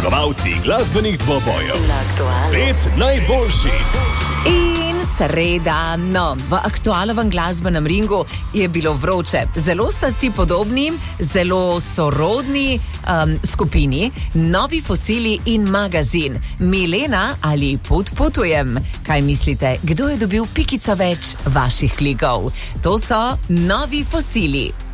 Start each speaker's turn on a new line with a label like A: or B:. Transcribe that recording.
A: Zmagovalci glasbenih dvobojev. 5 najboljših.
B: In sreda, v aktualnem glasbenem ringu je bilo vroče. Zelo sta si podobni, zelo sorodni skupini Novi fosili in Magazin. Milena ali Potujem? Kaj mislite, kdo je dobil pikico več vaših klikov? To so Novi fosili.